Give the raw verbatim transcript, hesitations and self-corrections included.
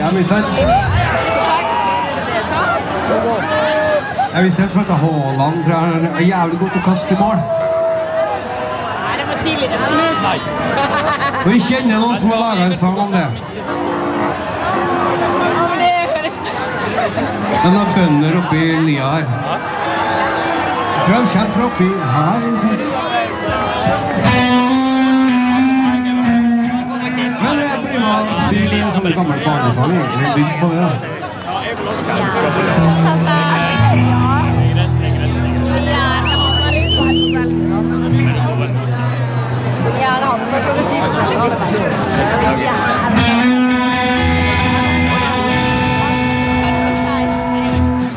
Ja, men sant? Jeg visste helt for at Haaland tror jeg er jævlig god til å kaste i mål. Nei, det var tidligere. Nei. Og vi kjenner noen som har laget en sang om det. Den har bønder oppi lia her. Jeg tror de kommer fra oppi her, ikke sant? Men jeg blir med å si det er en sånn gammel barnesang, egentlig bygd på det. Ja.